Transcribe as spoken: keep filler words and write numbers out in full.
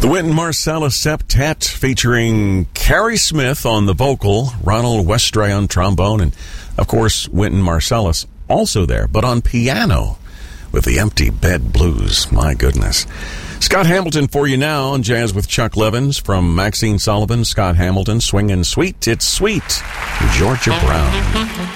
The Wynton Marsalis Septet featuring Carrie Smith on the vocal, Ronald Westray on trombone, and, of course, Wynton Marsalis also there, but on piano with the Empty Bed Blues. My goodness. Scott Hamilton for you now on Jazz with Chuck Levins from Maxine Sullivan. Scott Hamilton, Swingin' Sweet, It's Sweet, Georgia Brown.